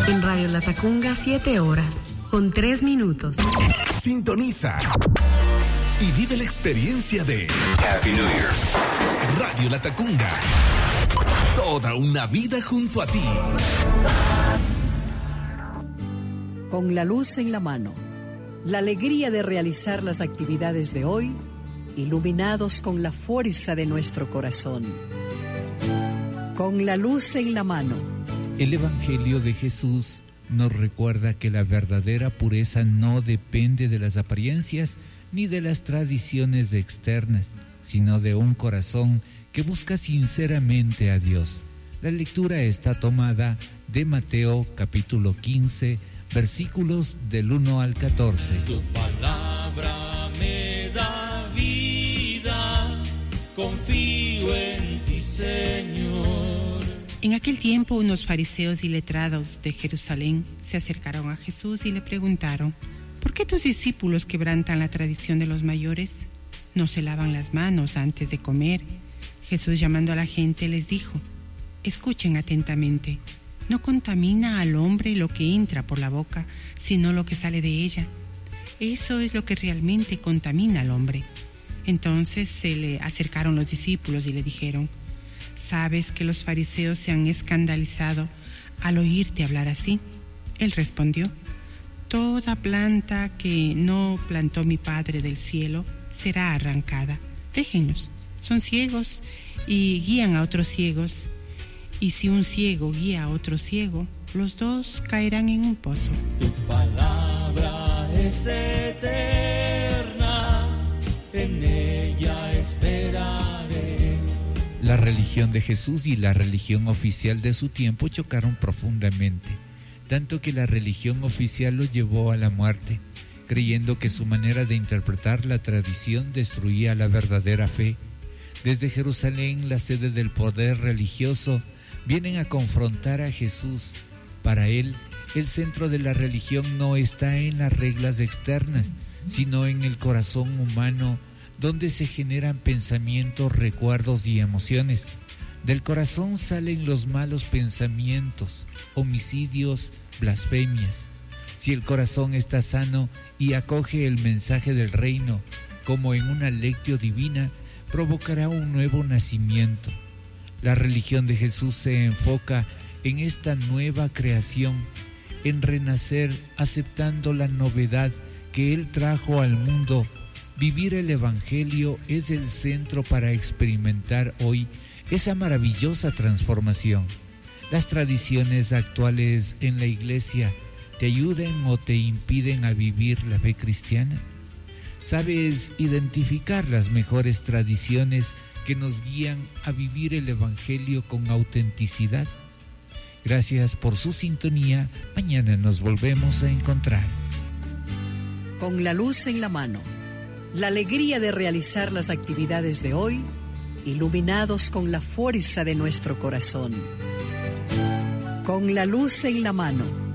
En Radio Latacunga, 7 horas, con 3 minutos. Sintoniza y vive la experiencia de Happy New Year. Radio Latacunga. Toda una vida junto a ti. Con la luz en la mano, la alegría de realizar las actividades de hoy, iluminados con la fuerza de nuestro corazón. Con la luz en la mano. El Evangelio de Jesús nos recuerda que la verdadera pureza no depende de las apariencias ni de las tradiciones externas, sino de un corazón que busca sinceramente a Dios. La lectura está tomada de Mateo capítulo 15, versículos del 1 al 14. Tu palabra me da vida, confío en ti, Señor. En aquel tiempo, unos fariseos y letrados de Jerusalén se acercaron a Jesús y le preguntaron: ¿por qué tus discípulos quebrantan la tradición de los mayores? No se lavan las manos antes de comer. Jesús, llamando a la gente, les dijo: escuchen atentamente. No contamina al hombre lo que entra por la boca, sino lo que sale de ella. Eso es lo que realmente contamina al hombre. Entonces se le acercaron los discípulos y le dijeron: ¿sabes que los fariseos se han escandalizado al oírte hablar así? Él respondió: toda planta que no plantó mi Padre del cielo será arrancada. Déjenlos, son ciegos y guían a otros ciegos. Y si un ciego guía a otro ciego, los dos caerán en un pozo. Tu palabra es eterna, en ella esperaré. La religión de Jesús y la religión oficial de su tiempo chocaron profundamente, tanto que la religión oficial lo llevó a la muerte, creyendo que su manera de interpretar la tradición destruía la verdadera fe. Desde Jerusalén, la sede del poder religioso, vienen a confrontar a Jesús. Para él, el centro de la religión no está en las reglas externas, sino en el corazón humano, donde se generan pensamientos, recuerdos y emociones. Del corazón salen los malos pensamientos, homicidios, blasfemias. Si el corazón está sano y acoge el mensaje del reino, como en una lectio divina, provocará un nuevo nacimiento. La religión de Jesús se enfoca en esta nueva creación, en renacer aceptando la novedad que Él trajo al mundo. Vivir el Evangelio es el centro para experimentar hoy esa maravillosa transformación. ¿Las tradiciones actuales en la iglesia te ayudan o te impiden a vivir la fe cristiana? ¿Sabes identificar las mejores tradiciones que nos guían a vivir el Evangelio con autenticidad? Gracias por su sintonía. Mañana nos volvemos a encontrar. Con la luz en la mano, la alegría de realizar las actividades de hoy, iluminados con la fuerza de nuestro corazón. Con la luz en la mano.